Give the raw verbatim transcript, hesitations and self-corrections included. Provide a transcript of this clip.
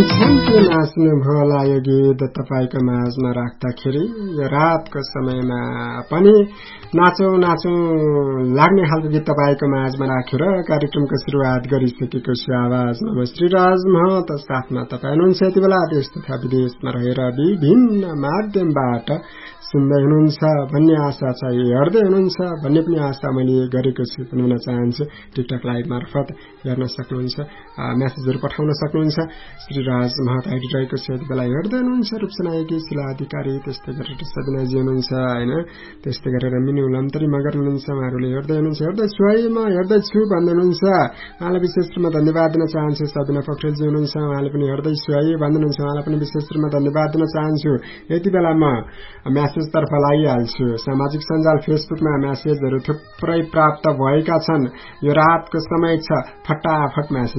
छन्के नाच्ने भोला यो गीत तपाईको माझमा राख्दाखेरि यो रातको समयमा पनि नाचौं नाचौं लाग्ने खालको गीत तपाईको माझमा राखेर कार्यक्रमको सुरुवात गरिसकेको छु। आवाजमा म श्रीराज महत साथमा तपाईँ हुनुहुन्छ यति बेला देश तथा विदेशमा रहेर विभिन्न माध्यमबाट सुन्दै हुनुहुन्छ भन्ने आशा छ, हेर्दै हुनुहुन्छ भन्ने पनि आशा मैले गरेको छु भन्न चाहन्छु। टिकटक लाइभ मार्फत हेर्न सक्नुहुन्छ, मेसेजहरू पठाउन सक्नुहुन्छ। श्रीराज महत आइडी रहेको छ यति बेला हेर्दै हुनुहुन्छ। रूपसना एकी शिला अधिकारी, त्यस्तै गरेर सबिनाजी हुनुहुन्छ होइन, त्यस्तै गरेर मिनु लम्तरी मगर हुनुहुन्छ, उहाँहरूले हेर्दै हुनुहुन्छ। हेर्दैछु है म हेर्दैछु भन्दै हुनुहुन्छ, उहाँलाई विशेष रूपमा धन्यवाद दिन चाहन्छु। सबिना पोखरेलजी हुनुहुन्छ, उहाँले पनि हेर्दैछु है भन्नुहुन्छ, उहाँलाई पनि विशेष रूपमा धन्यवाद दिन चाहन्छु। यति बेला म म्यासेजतर्फ लागिहाल्छु। सामाजिक सञ्जाल फेसबुकमा म्यासेजहरू थुप्रै प्राप्त भएका छन्। यो रातको समय छ, फटाफट म्यासेज